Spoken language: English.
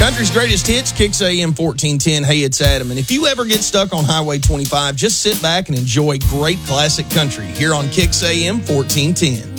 Country's greatest hits, Kicks AM 1410. Hey, it's Adam. And if you ever get stuck on Highway 25, just sit back and enjoy great classic country here on Kicks AM 1410.